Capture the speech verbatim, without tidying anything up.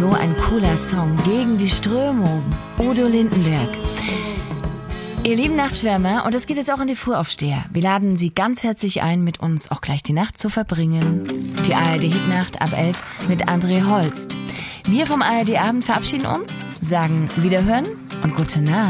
So ein cooler Song gegen die Strömung. Udo Lindenberg. Ihr lieben Nachtschwärmer, und das geht jetzt auch an die Frühaufsteher. Wir laden Sie ganz herzlich ein, mit uns auch gleich die Nacht zu verbringen. Die A R D-Hitnacht ab elf mit André Holst. Wir vom A R D-Abend verabschieden uns, sagen Wiederhören und gute Nacht.